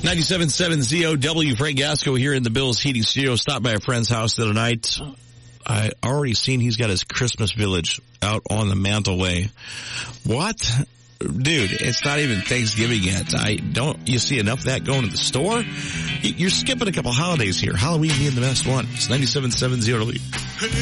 97.7 ZOW, Frank Gasco here in the Bills Heating Studio. Stopped by a friend's house the other night. I already seen he's got his Christmas village out on the mantleway. What? Dude, it's not even Thanksgiving yet. You see enough of that going to the store? You're skipping a couple holidays here. Halloween being the best one. It's 97.7 ZOW.